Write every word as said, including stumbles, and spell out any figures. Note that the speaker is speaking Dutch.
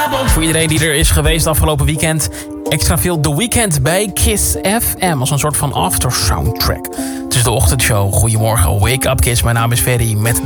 Voor iedereen die er is geweest afgelopen weekend, extra veel The Weeknd bij Kiss F M als een soort van after soundtrack. Het is de ochtendshow. Goedemorgen, Wake Up Kids. Mijn naam is Ferry met